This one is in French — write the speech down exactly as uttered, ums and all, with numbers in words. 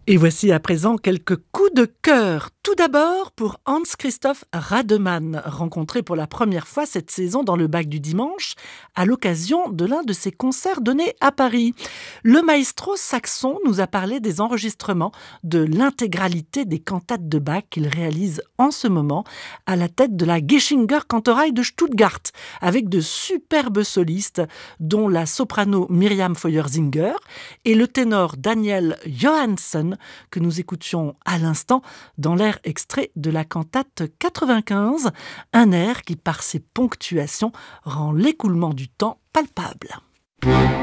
Et voici à présent quelques coups de cœur. Tout d'abord pour Hans-Christoph Rademann, rencontré pour la première fois cette saison dans le Bac du Dimanche, à l'occasion de l'un de ses concerts donnés à Paris. Le maestro saxon nous a parlé des enregistrements de l'intégralité des cantates de Bach qu'il réalise en ce moment à la tête de la Geschinger Kantorei de Stuttgart, avec de superbes solistes, dont la soprano Myriam Feuersinger et le ténor Daniel Johansson, que nous écoutions à l'instant dans l'air extrait de la cantate quatre-vingt-quinze, un air qui, par ses ponctuations, rend l'écoulement du temps palpable.